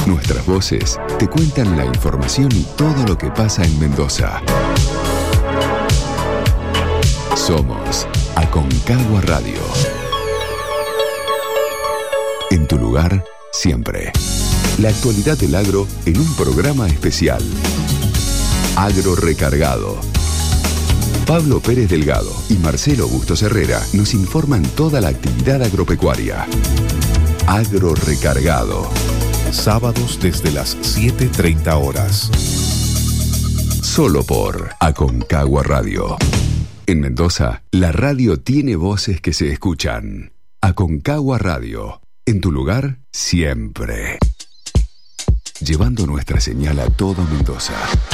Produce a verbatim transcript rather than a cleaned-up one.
Nuestras voces te cuentan la información y todo lo que pasa en Mendoza. Somos Aconcagua Radio. En tu lugar, siempre. La actualidad del agro en un programa especial. Agro Recargado. Pablo Pérez Delgado y Marcelo Bustos Herrera nos informan toda la actividad agropecuaria. Agro Recargado. Sábados desde las siete treinta horas. Solo por Aconcagua Radio. En Mendoza, la radio tiene voces que se escuchan. Aconcagua Radio. En tu lugar, siempre. Llevando nuestra señal a todo Mendoza.